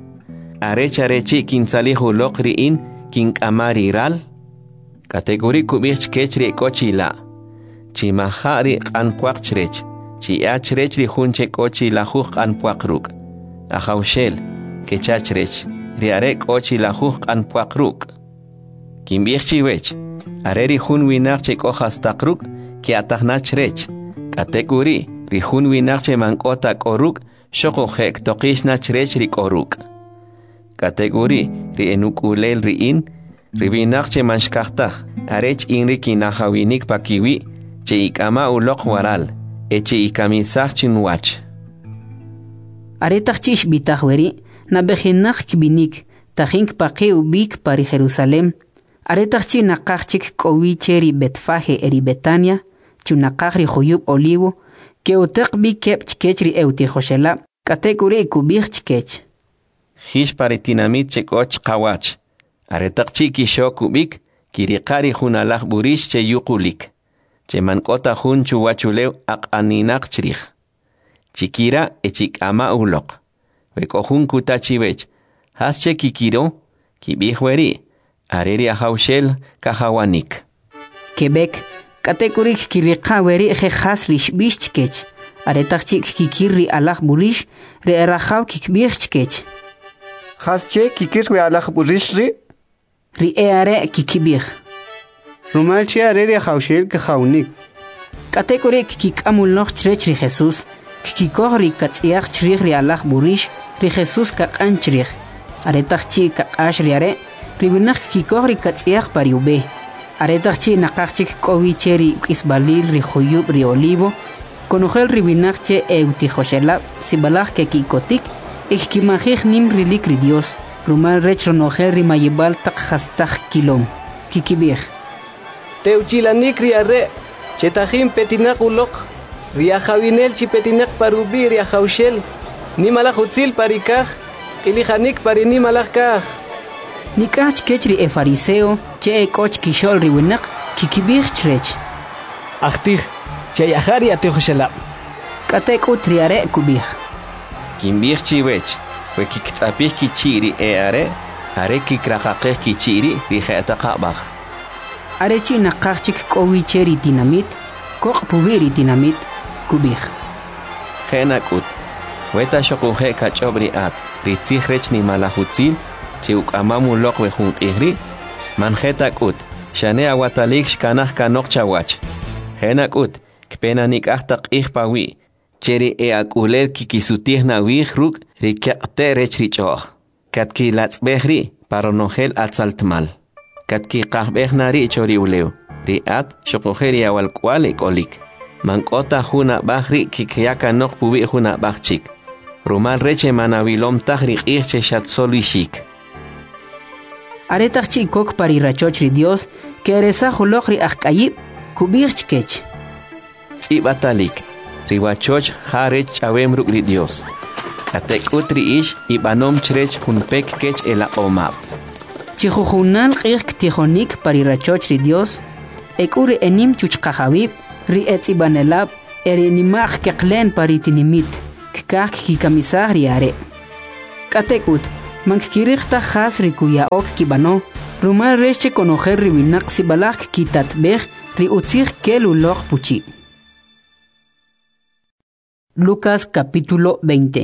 Arechi kin salihu lokri in kin amari ral. Kategori kubich kechri kochila. Chi mahari anpuak chrech. Chi achrech ri hunche kochi lahuj anpuak ruk. Ahawshel, kechachrech. Ri are kochi lahuj anpuak ruk. Kin bichchi wech. Areri hun winak che kohas takruk, ki atahnach rech. Kategori, ri hun winak che mankota koruk, shoko hek tokish nach rech ri koruk. Kategori, ri enukulel ri in, ri winak che manshkahtach, arech inri kinahawinik pakiwi, che ikama ulok waral, eche ikamisach chinwach. Aretach chish bitach weri, na bejinak kibinik, tajink pake ubik pari Jerusalem. Aretachchi nakachik kowicheri Betfaje eri Betania, chunakachri joyub olivo, que utek bi kep chkechri eutijoshela, kategori kubich chkech. Hish paritinamit chekoch kawach. Aretachchi kisho kubik, kirikari hunalach burish che yukulik. Che mankota hun chuwachulew ak aninak chrich. Chikira echik ama ulok. Weko hun kutachivech. Hasche kikiro, kibihweri. Areri ahawshel kahawanik. Quebec, kategorik kirikaweri jehasrish bishchkech. Aretachik kikiri alach burish, re erahaw kikbirchkech. Hasche kikirwe alach burishri. Ri eare kikibir. Rumalchi areri ahawshel kahawnik. Kategorik kikamul noch chrechri Jesus. Kikikohri katsiach chrihri alach burish, ri Jesus kakanchrih. Aretachik kakashri are. Ribinak kikohri katsiach pariube. Aretachchi nakachik kowicheri kisbalil rijoyub ri olivo. Konogel ribinakche eutijoshela sibalach ke kikotik. Ikimajich nim rilik ri Dios. Rumal rech ronogel rimayibal takhastach kilom. Kikibir. Teuchilanik riare. Chetajim petinak ulok. Riajawinel chi petinak parubi riajawshel. Nimalach utzil parikaj. Ilijanik parini malach kaj. Nikach kechri e fariseo, che e koch kishol riwinak, kikibir chrech. Achtih, che yahari atijoshela. Katek utriare kubir. Kimbir chiwech, we kiktsapih kichiri are kikrakakeh kichiri rijetakabach. Arechi nakachik kowicheri dinamit, kok pubiri dinamit, kubir. Genakut, weta shokuhe kachobri at, ritzih rech ni malahutzil, Chiuk amamu lokwe hun ihri, manjetak ut, shane awatalik shkanach kanok chawach. Henak ut, kpena nik ahtak ihpawi, cheri eakulel kikisutih na wihruk, rikyakte rechrichoch. Katki latzbehri, paronogel atzaltmal. Katki kahbehnari chori uleu, riat shokojeri awalkwalik olik. Mankota huna bahri kikyaka nok pubi huna bahchik. Rumal reche manavilom tahrik ihche shatsolishik. Aretachchi kok pari rachochri Dios, que eresa hulokri akayib, kubirchkech. Tsibatalik, riwachoch harech chawemruk ri Dios. Katek utri ish ibanom chrech hunpek kech ela omab. Chihujunal qirk tijonik pari rachochri Dios, ekuri enim chuchkajawib, ri etzibanelab, nimach keklen paritinimit, kak kikamisah riare. Katekut, mankirikta hasri kuya ok kibano, rumar reche conocer riwinak sibalak kitatbeh ri utzig kelulok puchi. Lucas capítulo 20.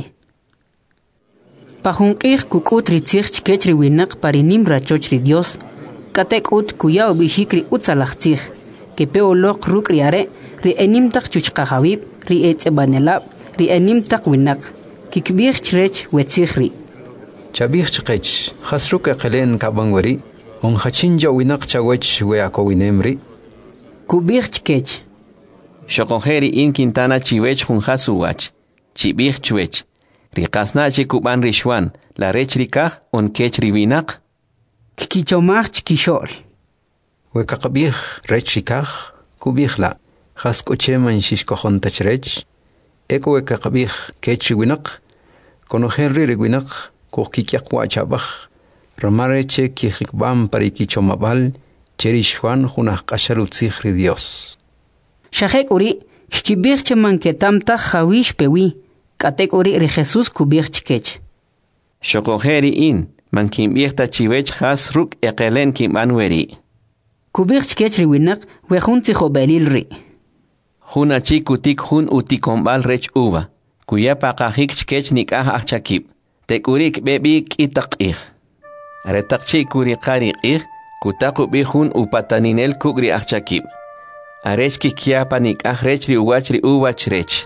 Pajunkih kukut ritzig chkech riwinak parinim rachoch ri Dios, katekut kuya obishikri utzalachtzig, que peolok ruk riare, ri enimtak chuchkahawib, ri etzebanelab, ri enimtak winak, kikbih chrech wetzigri. Chabih chkech, khasruk aqelen kabangwari, on hachinja winak chawech weako winemri. Kubih chkech. Shokojeri in Quintana chiwech junjasuwach, chibih chwech, rikasnache kuban rishwan, la rech rikaj on kech riwinak. Kikichomach chkishol. Wekakabih rech rikaj, kubih la, haskocheman shishkojon tachrech, eko wekakabih kech riwinak, konojenri riwinak, kokikyak wachabach, ramareche kijikbam parikichomabal, cherishwan junaj kasharutzig ri Dios. Shahek uri, kikibir cheman ketamta jawish pewi, katek uri ri Jesus kubir chkech. Shokojeri in, man kimbirta chiwech has ruk ekelen kimbanweri. Kubir chkech riwinak, wejun tzihobelil ri. Juna chikutik jun utikombal rech uva, kuya pakajik chkech nikah achakib, tekurik bebik itakih. Aretakchi kuri qarikih, kutakubi jun upataninel kugri achakib. Arechki kiapa nikah rech ri uwach rech.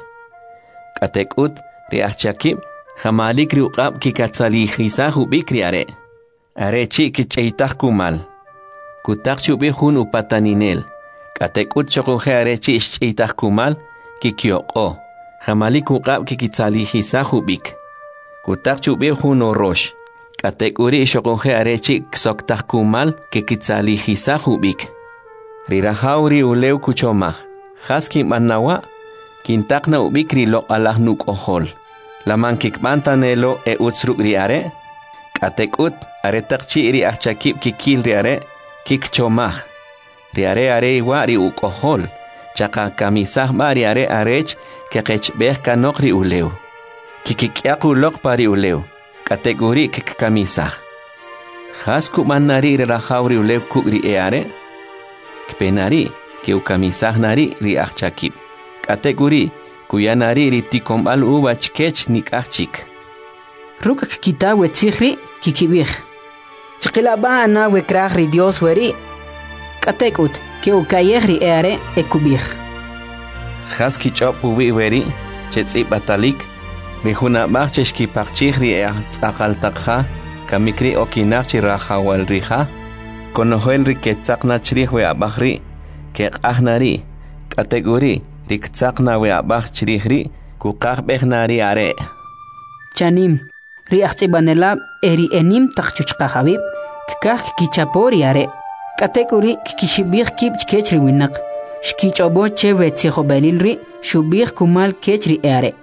Katekut ri achakib, jamalik ri uqab kikatzalijisahu bikri are. Arechi kicheitaj kumal. Kutakchubi jun upataninel. Katekut chokoje arechi ischeitaj kumal, kikyoko. Jamalik uqab kikitzalijisahu bik. Kutakchubi jun orosh. Katekuri chokoje arechi ksoktaj kumal, kikitzalijisahu bik. Rirahauri uleu kuchomah, haski manawa, kintakna ubikri lo alah nuk ohol. Laman kikmantanelo e utsruk riare, katekut aretakchi ri achakib kikil riare, kikchomah. Riare are iwa ri uk ohol, chaka kamisah ba riare arech kekechbeh kanok ri uleu. Kikikyaku lok pari uleu, kategori kikkamisah. Hasku manari rirahauri uleu kukri eare, Kpenari, que ukamisah nari ri achakib. Kategori, kuya nari ri tikombal uwach kech nikachik. Ruk kita wetzigri kikibih. Chikilaba ana wekrah ri Dios weri. Katekut, que ukayeh ri eare ekubih. Haski chopu wi weri, chetzi batalik, rihuna machchesh ki pakchih ri akaltakha, kamikri okinach rahawal riha. Konohel riketzakna chrihwe abahri, kek ahnari, kategori, riktzakna we abah chrihri, kukah behnari are. Chanim, riachtsibanelab eri enim takchuchka habib, kikah kichapori are. Kategori kikishibih kib chkechri winak, shkichobo chewe tzihobelilri, shubih kumal kechri are.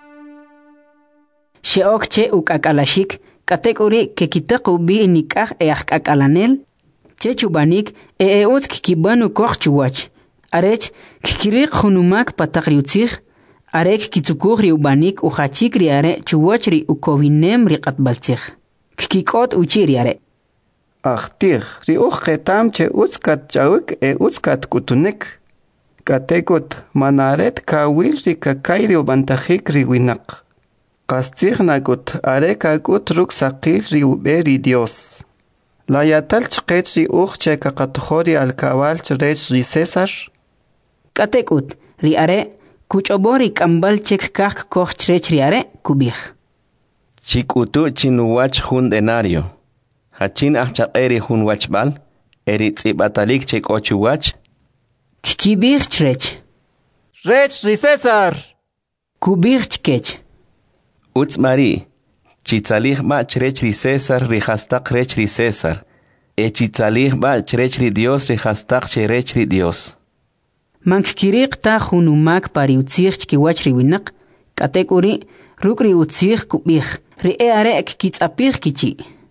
Sheok che ukakalashik, kategori kekitakubi nikah eachkakalanel, Chechubanik eutsk kibanu kochchuwach. Arech kikirik hunumak patakriutzig. Arek kitsukuri ubanik uchachikri are chuwachri ukowinem riqatbaltzig. Kikikot uchiri are. Achtig, ri uchetam che utskat chawik utskat kutunik. Katekot manaret kawil ri kakayri ubantajik ri winak. Kastig nakut arekakut ruk sakil ri uberi Dios. La yatal chqech ri uche kakatjori al cabal chrech ri César. Katekut ri are kuchobori kambal chek kak koch chrech ri are kubih. Chikutu chinuwach jun denario. Hachin achaqeri jun wachbal, eri tzibatalik chek ochuwach. Kibih chrech. Rech ri César. Kubih chkech. Utzmari. Chitzalih ba chrech ri César rihastak rech ri César. Chitzalih ba chrech ri Dios rihastak cherech ri Dios. Mankirik ta hunumak pari utzig chkiwach ri winak, katekuri rukri utzig kubih, ri eare kitzapih kichi.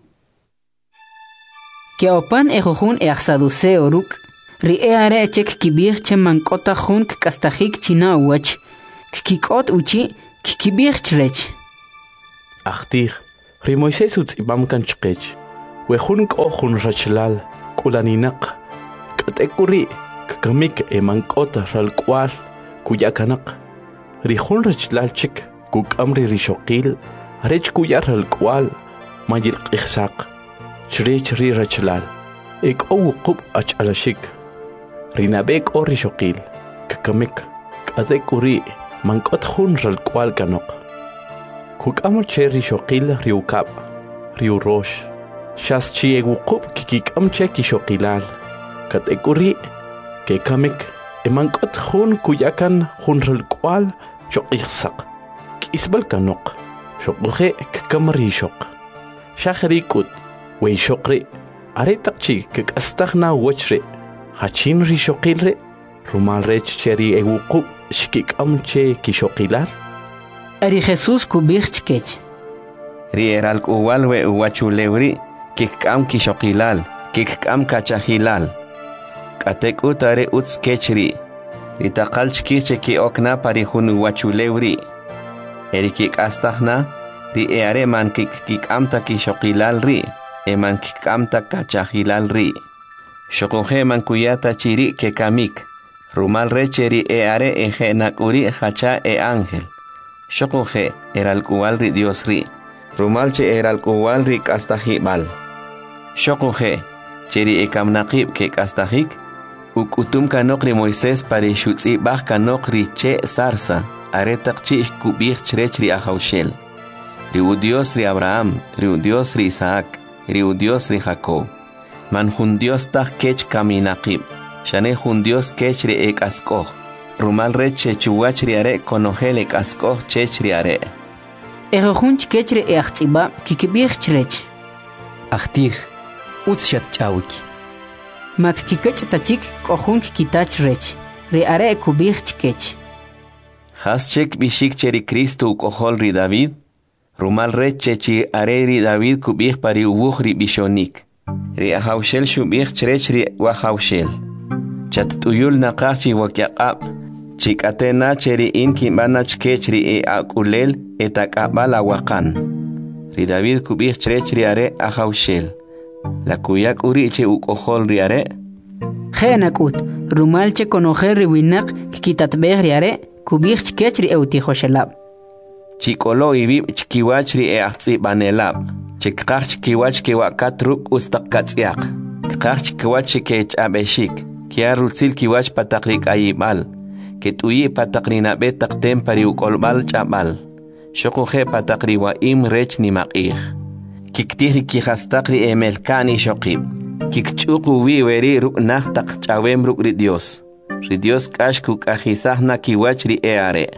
Keopan ejohun eachsaduseo ruk, ri eare chek kibih che mankota hun kastajik china uwach, kikot uchi kikibich chrech. Achtig, ri Moisés utzibam kan chqech. Wejun kohun rachlal, kulaninak. Katekuri, kakamik emankota ralkwal, kuyakanak. Rijun rachlal chik, kukamri rishokil, rech kuyar ralkwal, mayil qihsak. Chrech ri rachlal. Ik o qub ach alashik. Rinabek o rishokil, kakamik. Katekuri, mankot hun ralkwal kanok. Kukamul che rishokil riukab, riu rosh. Shas chi eguqub kikikam che kishokilal. Katekuri, kekamik, emankot hun kuyakan hun ralkwal shokihsak. Kisbal kanok, shokuhe kakamri shok. Shakhrikut, wey shokri, aretakchi kikastagna wachre. Hachin rishokilre, rumal rech cheri eguqub shikikam che kishokilal. Ari Jesús kubich chkech. Ri eral uwalwe uwachulewri, kikam kishokilal, kikam kachahilal. Katek utare uts kechri. Ritakal chkiche ki okna parihun uwachulewri. Eri kik astagna, ri eare man kikam ta kishokilal ri, eman kikam ta kachahilal ri. Shokohe man kuyata chiri kekamik. Rumal recheri eare eje nakuri hacha e ángel. Shokohe eral kuwalri Dios ri. Rumalche eral kuwalri kastahibal. Shokohe cheri ekamnaqib ke kastahik. Ukutum kanokri Moisés pare shutzi bah kanokri che sarsa. Aretak chi kubich chrechri ahaushel. Riu Dios ri Abraham, riu Dios ri Isaac, riu Dios ri Jacob. Man jun Dios tah kech kaminaqib. Shane jun Dios kechri ek askoh. Rumal reche chuwachri are konohel ek askoh chechri are. Erojun chkechre eachtiba kikibich chrech. Achtig, utshat chawik. Mak kikech tachik kohun kikitach rech. Re are kubich chkech. Has chek bishik cheri Cristo ukohol ri David. Rumal reche chi are ri David kubich pari uwuhri bishonik. Ri ahaushel shubich chrechri wahaushel. Chat tuyul naqachi wakyaqab. Chikatena cheri inki manach kechri e akulel etakabala wakan. Ri David kubich chrechri are ahaushel. La kuyak uriche ukohol ri are. Genakut, rumalche konoher ri winak kikitatbeh ri are, kubich chkechri eutihoshelab. Chikolo ibib chkiwachri e ahtsi banelab. Chikach chkiwach kiwakatruk ustakatsiak. Kach chkiwach kech abeshik. Kia rutzil kiwach patakrik ayibal. Ketuyi patakrina betak tempari ukolbal chabal. Shokohe patakri wa im rech ni maqih. Kiktiri kihastakri emelkani shokib. Kikchuku weri ruk nahtak chawem ruk ri Dios. Ri Dios kashkuk ahisahna kiwach ri eare.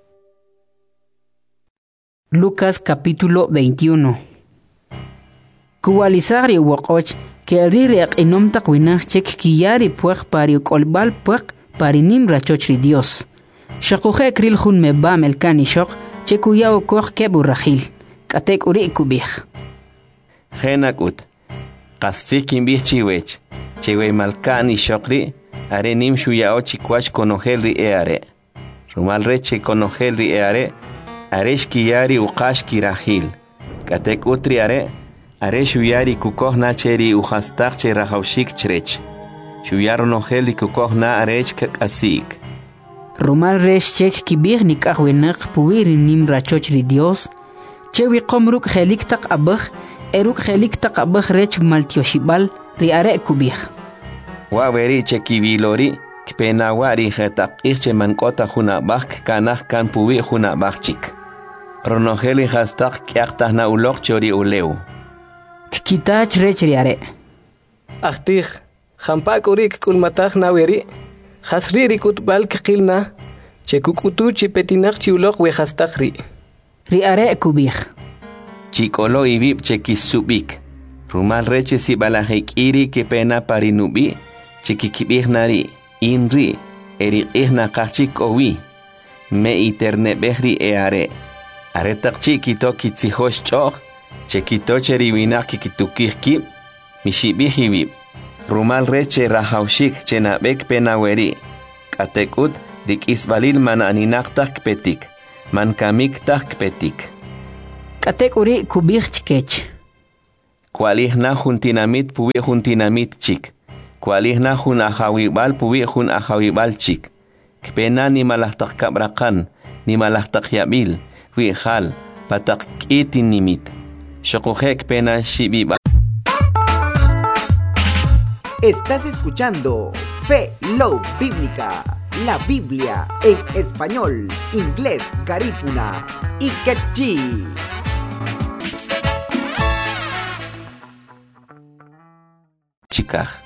Lucas capítulo 21. Kuwalisari wakoch que rirek inom takwinach chek kiyari puech pari kolbal puech pari nim rachochri Dios. Shakuhe kril hun meba melkani shok chekuyao koch kebu rachil. Katek uri kubich. Genakut. Kassikin bich chiwech. Chewe malkani shokri. Are nim shuyao chikwach konohelri eare. Rumal reche konohelri eare. Aresh kiyari uqashki rachil. Katek utri are. Are shuyari kukohna cheri uhastakche rahaushik chrech. Shuyaro noheli kukohna arech kakasik. Rumal resh chek kibir nikahwenak puwiri nim rachochri Dios. Chewi komruk helik tak abach. Eruk helik tak abach rech maltioshibal ri are kubih. Waweri chekibilori. Kpenawari hetak iche mankota huna bak kanah kan puwi huna bakchik. Ronoheli hastak kiaktahna ulok chori uleu. Kitach rechriare. Achtig, hampak urik kulmatach naweri. Hasri rikut bal kikilna. Chekukutu chipetinak chiulok we hastakri. Riare kubich. Chikolo ibib chekisubik. Rumal reche si balahik iri que pena parinubi. Chekikibih nari. Inri. Erik ihna kachik owi. Me iterne behri eare. Aretak chikito kitzihosh choch. Chekito cheriwinak kikitukihkib. Mishibihibib. Rumal reche rahaushik chenabek penaweri. Katekut dik isbalil man aninaqtaq kpetik, man kamiktaq kpetik. Katek uri kubich chikech. Kualihna juntinamit puwi juntinamit chik. Kualihna jun ajawibal puwi jun ajawibal chik. Kpena ni malahtak kabrakan, ni malahtak yabil, wihal, patak kitin nimit. Shokujek pena shibiba. Estás escuchando Fe Love Bíblica, la Biblia en español, inglés, garífuna y quechí. Chikaj.